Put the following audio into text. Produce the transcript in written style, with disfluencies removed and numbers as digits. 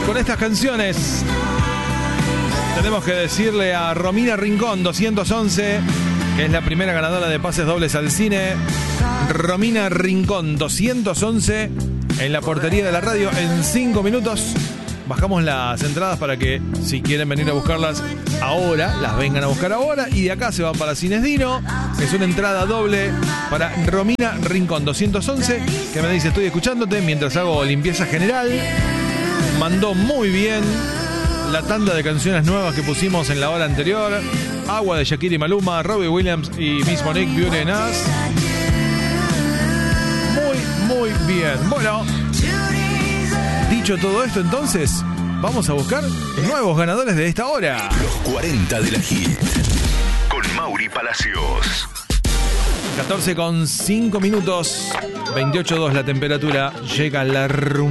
con estas canciones. Tenemos que decirle a Romina Rincón 211, que es la primera ganadora de pases dobles al cine. Romina Rincón 211 en la portería de la radio en 5 minutos. Bajamos las entradas para que, si quieren venir a buscarlas ahora, las vengan a buscar ahora. Y de acá se van para Cines Dino. Es una entrada doble para Romina Rincón 211, que me dice: estoy escuchándote mientras hago limpieza general. Mandó muy bien la tanda de canciones nuevas que pusimos en la hora anterior. Agua de Shakira y Maluma, Robbie Williams y Miss Monique, Beauty and Us. Muy bien. Bueno, dicho todo esto, entonces vamos a buscar nuevos ganadores de esta hora. Los 40 de la Hit con Mauri Palacios. 14:05, 28:2 la temperatura. Llega la rumba.